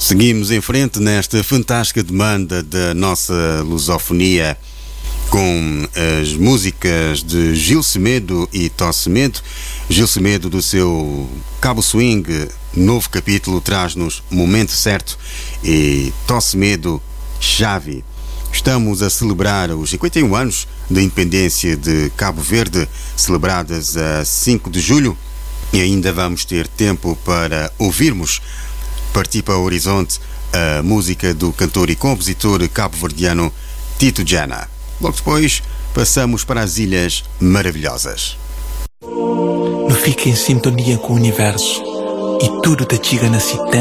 Seguimos em frente nesta fantástica demanda da nossa lusofonia com as músicas de Gil Semedo e Tó Semedo. Gil Semedo, do seu Cabo Swing, novo capítulo, traz-nos Momento Certo, e Tó Semedo, Chave. Estamos a celebrar os 51 anos da independência de Cabo Verde, celebradas a 5 de julho, e ainda vamos ter tempo para ouvirmos Partir para o Horizonte, a música do cantor e compositor cabo-verdiano Tito Jana. Logo depois, passamos para as Ilhas Maravilhosas. Não fica em sintonia com o universo e tudo te chega na citã.